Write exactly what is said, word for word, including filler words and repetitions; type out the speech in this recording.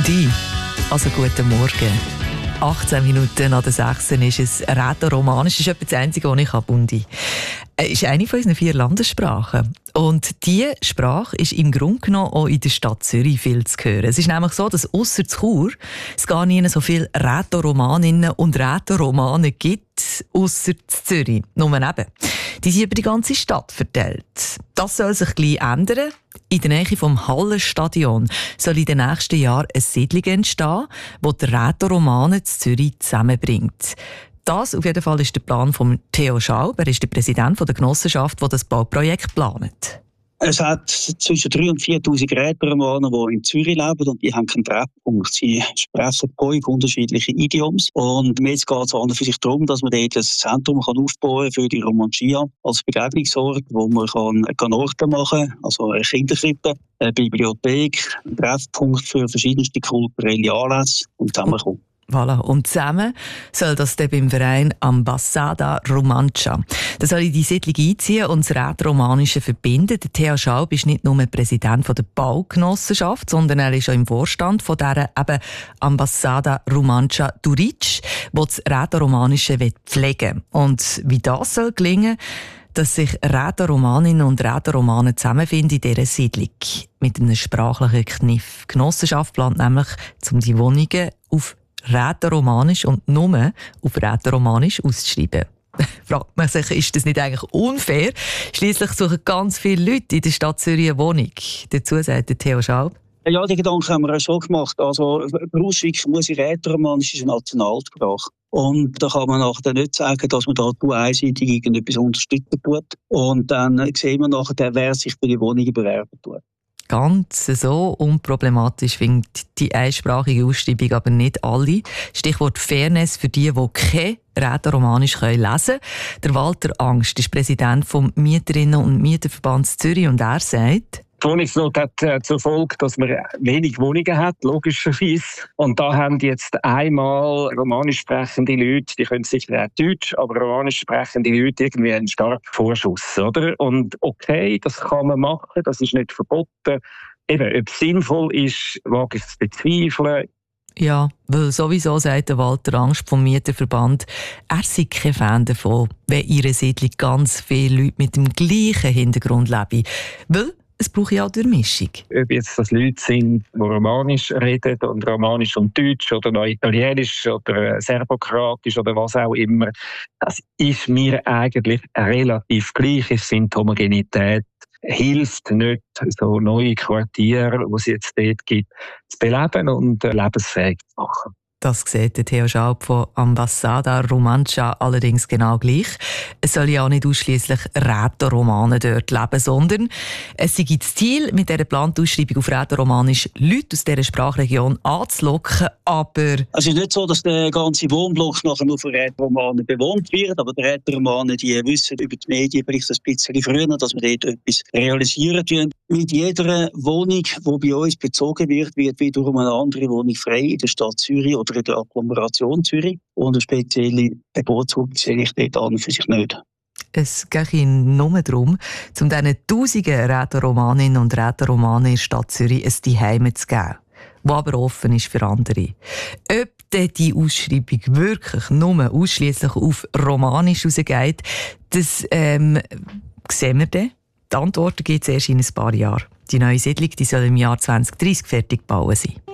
Bundi, also guten Morgen. achtzehn Minuten nach der sechs ist es Rätoromanisch. Das ist etwa das Einzige, was ich habe, Bundi. Es ist eine von unseren vier Landessprachen. Und diese Sprache ist im Grunde genommen auch in der Stadt Zürich viel zu hören. Es ist nämlich so, dass ausser Chur es gar nicht so viele Rätoromaninnen und Rätoromanen gibt, ausser Zürich. Nur eben. Die sind über die ganze Stadt verteilt. Das soll sich gleich ändern. In der Nähe vom Hallenstadion soll in den nächsten Jahren eine Siedlung entstehen, die die Rätoromanen zu Zürich zusammenbringt. Das auf jeden Fall ist der Plan von Theo Schaub. Er ist der Präsident der Genossenschaft, die das Bauprojekt plant. Es hat zwischen dreitausend und viertausend Rätoromanen, die in Zürich leben, und die haben keinen Treffpunkt. Sie sprechen fünf unterschiedliche Idioms. Und jetzt geht es an und für sich darum, dass man dort ein Zentrum kann aufbauen für die Romancia als Begegnungsort, wo man kann, kann Orte machen kann, also eine Kinderkrippe, eine Bibliothek, ein Treffpunkt für verschiedenste kulturelle Anlässe und zusammenkommen. Voilà. Und zusammen soll das dann beim Verein Ambasada Romancia. Da soll in die Siedlung einziehen und das Rätoromanische verbinden. Der Theo Schaub ist nicht nur Präsident der Baugenossenschaft, sondern er ist auch im Vorstand von dieser eben Ambasada Romancia Duric, die das Rätoromanische pflegen will. Und wie das soll gelingen, dass sich Rätoromaninnen und Rätoromanen zusammenfinden in dieser Siedlung. Mit einem sprachlichen Kniff. Die Genossenschaft plant nämlich, um die Wohnungen auf Rätoromanisch und nur auf Rätoromanisch auszuschreiben. Fragt man sich, ist das nicht eigentlich unfair? Schliesslich suchen ganz viele Leute in der Stadt Zürich eine Wohnung. Dazu sagt Theo Schaub. Ja, die Gedanken haben wir auch schon gemacht. Also, Braunschweig muss in Rätoromanisch ist eine Nationalsprache. Und da kann man nachher nicht sagen, dass man da einseitig irgendetwas unterstützen tut. Und dann sehen wir nachher, wer sich für die Wohnungen bewerben tut. Ganz so unproblematisch findet die einsprachige Ausschreibung aber nicht alle. Stichwort Fairness für die, die kein Rätoromanisch lesen können. Der Walter Angst ist Präsident vom Mieterinnen- und Mieterverbands Zürich und er sagt: Die Wohnungsnot hat äh, zur Folge, dass man wenig Wohnungen hat, logischerweise. Und da haben jetzt einmal romanisch sprechende Leute, die können sicher auch Deutsch, aber romanisch sprechende Leute irgendwie einen starken Vorschuss, oder? Und okay, das kann man machen, das ist nicht verboten. Eben, ob es sinnvoll ist, wage ich zu bezweifeln. Ja, weil sowieso sagt der Walter Angst vom Mieterverband, er sei kein Fan davon, wenn in ihrer Siedlung ganz viele Leute mit dem gleichen Hintergrund leben. Weil es braucht ja auch Durchmischung. Ob jetzt das Leute sind, die Romanisch reden und Romanisch und Deutsch oder noch Italienisch oder Serbokratisch oder was auch immer, das ist mir eigentlich relativ gleich. Ich finde, die Homogenität hilft nicht, so neue Quartiere, die es jetzt dort gibt, zu beleben und lebensfähig zu machen. Das sieht der Theo Schaub von Ambasada Romancia allerdings genau gleich. Es soll ja auch nicht ausschliesslich Rätoromanen dort leben, sondern es sei das Ziel, mit dieser geplanten Ausschreibung auf Rätoromanisch Leute aus dieser Sprachregion anzulocken, aber... Es ist nicht so, dass der ganze Wohnblock nachher nur von Rätoromanen bewohnt wird, aber die Rätoromanen, die wissen über die Medien vielleicht ein bisschen früher, dass wir dort etwas realisieren tun. Mit jeder Wohnung, die bei uns bezogen wird, wird wiederum eine andere Wohnung frei in der Stadt Zürich oder in der Agglomeration Zürich. Und eine spezielle Bevorzugung sehe ich dort an und für sich nicht. Es geht Ihnen nur darum, um diesen tausenden Rätoromaninnen und Rätoromanen in der Stadt Zürich ein Zuhause zu geben, das aber offen ist für andere. Ob denn die Ausschreibung wirklich nur ausschliesslich auf Romanisch rausgeht, das ähm, sehen wir dann. Die Antworten gibt es erst in ein paar Jahren. Die neue Siedlung die soll im Jahr zwanzig dreißig fertig gebaut sein.